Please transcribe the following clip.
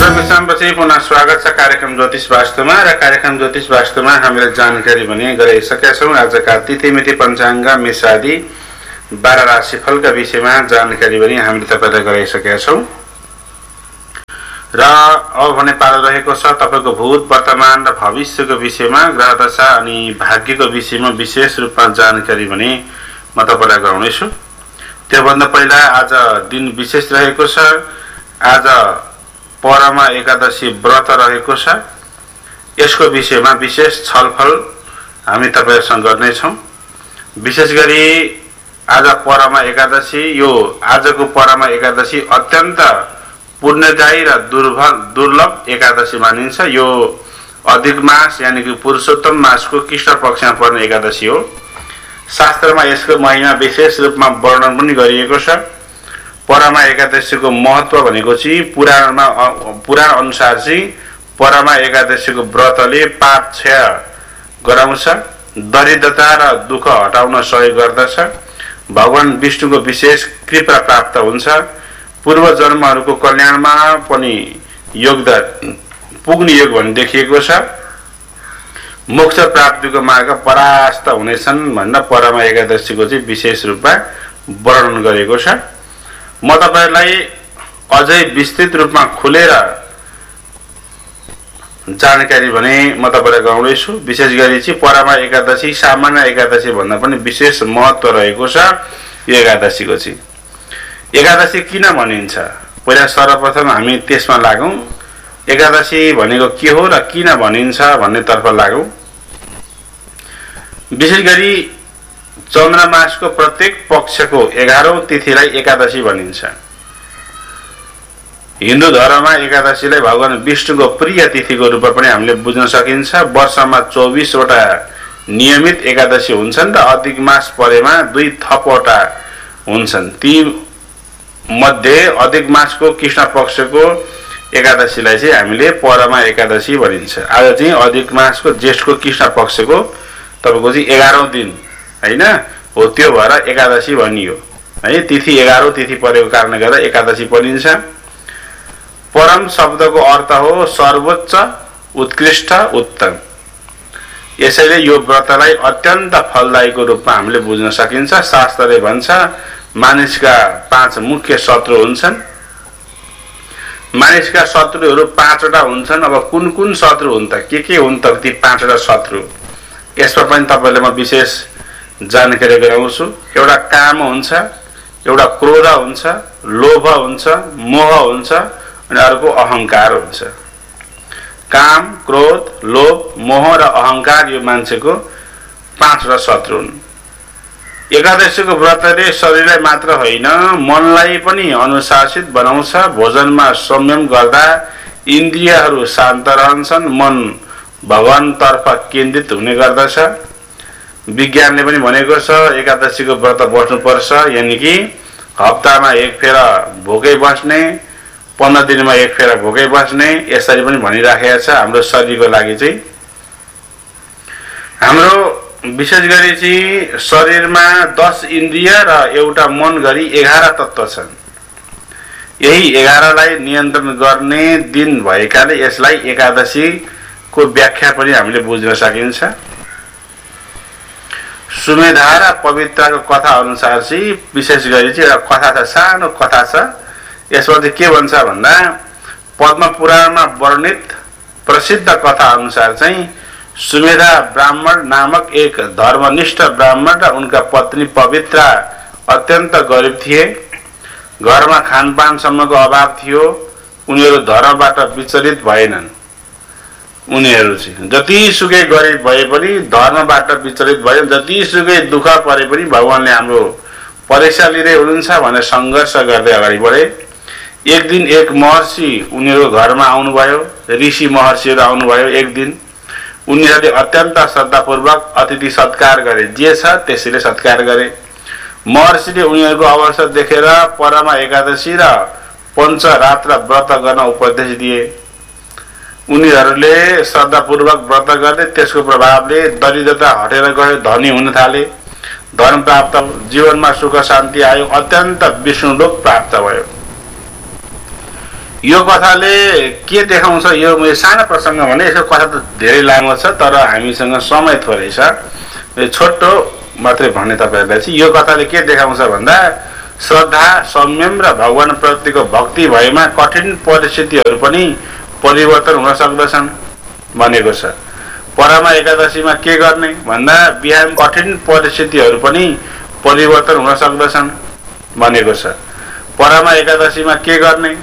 विश्रामपछि पुनः स्वागत छ कार्यक्रम ज्योतिष वास्तुमा र कार्यक्रम ज्योतिष वास्तुमा हामीले जानकारी भने गराइसकेका छौँ। आजका तिथिमिति पञ्चाङ्ग मेषादि 12 राशिफलका विषयमा जानकारी पनि हामीले तपाईलाई गराइसकेका छौँ र अब भने पालो रहेको छ तपाईको भूत वर्तमान र भविष्यको विषयमा ग्रह दशा अनि भाग्यको विषयमा विशेष रूपमा जानकारी भने म तपाईलाई गराउनेछु। त्योभन्दा पहिला आज दिन विशेष रहेको छ। आज परमा एकादशी व्रत रहेको छ। यसको विषयमा विशेष छलफल हामी तपाईहरुसँग गर्नेछौँ। विशेष गरी आज परमा एकादशी, यो आजको परमा एकादशी अत्यन्त पुण्यदायी र दुर्लभ एकादशी मानिन्छ। यो अधिक मास यानी कि पुरुषोत्तम मासको कृष्ण पक्षमा पर्ने एकादशी हो। शास्त्रमा यसको महिमा विशेष रूपमा वर्णन पनि गरिएको छ। परमा एकादशीको महत्व भनेको चाहिँ पुराण अनुसार चाहिँ परमा एकादशीको व्रतले पाप क्षय गराउँछ, दरिद्रता र दुःख हटाउन सहयोग गर्दछ, भगवान विष्णुको विशेष कृपा प्राप्त हुन्छ, पूर्व जन्महरूको कल्याणमा पनि योगदान पुग्ने योग भनी देखिएको छ, मोक्ष प्राप्तिको मार्ग परास्त हुनेछन् भनेर परमा एकादशीको चाहिँ विशेष रूपमा वर्णन गरेको छ। म तपाईलाई अझै विस्तृत रूपमा खुलेर जानकारी भने म तपाईलाई गराउँदैछु। विशेष गरी चाहिँ परमा एकादशी सामान्य एकादशी भन्दा पनि विशेष महत्व रहेको छ। यो एकादशीको चाहिँ एकादशी किन भनिन्छ, पहिला सर्वप्रथम हामी त्यसमा लागौं। एकादशी भनेको के हो र किन भनिन्छ भन्नेतर्फ लागौं। विशेष गरी चन्द्रमासको प्रत्येक पक्षको 11औं तिथिलाई एकादशी भनिन्छ। हिन्दू धर्ममा एकादशीलाई भगवान विष्णुको प्रिय तिथिको रूपमा पनि हामीले बुझ्न सकिन्छ। वर्षमा 24 वटा नियमित एकादशी हुन्छन् र अधिक मास परेमा 2 थपवटा हुन्छन्। ती मध्ये अधिक मासको कृष्ण पक्षको एकादशीलाई चाहिँ हामीले परमा एकादशी भनिन्छ। आज चाहिँ अधिक मासको ज्येष्ठको कृष्ण पक्षको तपाईको चाहिँ 11औं दिन हैन हो, त्यो भएर एकादशी भनियो है। तिथि 11औं तिथि परेको कारणले गर्दा एकादशी भनिन्छ। परम शब्दको अर्थ हो सर्वोच्च, उत्कृष्ट, उत्तम। यसैले यो व्रतलाई अत्यन्त फलदायीको रूपमा हामीले बुझ्न सकिन्छ। शास्त्रले भन्छ मानिसका 5 मुख्य शत्रु हुन्छन्। मानिसका शत्रुहरू 5 वटा हुन्छन्। अब कुन कुन शत्रु हुन् त, के हुन् त ती 5 वटा शत्रु, यसमा पनि तपाईलाई म विशेष जानकारी गराउँछु। एउटा काम हुन्छ, एउटा क्रोध हुन्छ, लोभ हुन्छ, मोह हुन्छ अनि अर्को अहंकार हुन्छ। काम, क्रोध, लोभ, मोह र अहंकार यो मान्छेको 5 वटा शत्रु हुन्। एकादशीको व्रतले शरीरलाई मात्र होइन मनलाई पनि अनुशासित बनाउँछ। भोजनमा संयम गर्दा इन्द्रियहरू शान्त रहन्छन्, मन भगवानतर्फ केन्द्रित हुने गर्दछ। विज्ञानले पनि भनेको छ एकादशीको व्रत बस्नुपर्छ, यानी कि हप्तामा एक फेरा भोकै बस्ने, 15 दिनमा एक फेरा भोकै बस्ने, यसरी पनि भनिराखेको छ। हाम्रो शरीरको लागि चाहिँ हाम्रो विशेष गरी चाहिँ शरीरमा 10 इन्द्रिय र एउटा मन गरी 11 तत्व छन्। यही 11 लाई नियन्त्रण गर्ने दिन भएकाले यसलाई एकादशीको व्याख्या पनि हामीले बुझ्न सकिन्छ। सुमेधा र पवित्रको कथा अनुसार चाहिँ विशेष गरी चाहिँ एउटा कथा छ, सानो कथा छ। यसमा चाहिँ के भन्छ भन्दा पद्म पुराणमा वर्णित प्रसिद्ध कथा अनुसार चाहिँ सुमेधा ब्राह्मण नामक एक धर्मनिष्ठ ब्राह्मण र उनका पत्नी पवित्रा अत्यन्त गरिब थिए। घरमा खानपानसम्मको अभाव थियो। उनीहरू धर्मबाट विचलित भएनन्। उनीहरू चाहिँ जतिसुकै गरिब भए पनि धर्मबाट विचलित भए, जतिसुकै दुःख परे पनि भगवानले हाम्रो परीक्षा लिँदै हुनुहुन्छ भनेर सङ्घर्ष गर्दै अगाडि बढे। एक दिन एक महर्षि उनीहरूको घरमा आउनुभयो। ऋषि महर्षिहरू आउनुभयो। एक दिन उनीहरूले अत्यन्त श्रद्धापूर्वक अतिथि सत्कार गरे। जे छ त्यसैले सत्कार गरे। महर्षिले उनीहरूको अवस्था देखेर परमा एकादशी र पञ्चरात्र व्रत गर्न उपदेश दिए। उनीहरूले श्रद्धापूर्वक व्रत गर्दै त्यसको प्रभावले दरिद्रता हटेर गयो, धनी हुन थाले, धर्म प्राप्त, जीवनमा सुख शान्ति आयो, अत्यन्त विष्णुलोक प्राप्त भयो। यो कथाले के देखाउँछ, यो मैले सानो प्रसङ्ग भने, यसको कथा त धेरै लामो छ, तर हामीसँग समय थोरै छ, छोटो मात्रै भन्ने तपाईँहरूलाई चाहिँ। यो कथाले के देखाउँछ भन्दा श्रद्धा, संयम र भगवान प्रतिको भक्ति भएमा कठिन परिस्थितिहरू पनि परिवर्तन हुन सक्दछन् भनेको छ। परमा एकादशीमा के गर्ने भन्दा बिहान कठिन परिस्थितिहरू पनि परिवर्तन हुन सक्दछन् भनेको छ। परमा एकादशीमा के गर्ने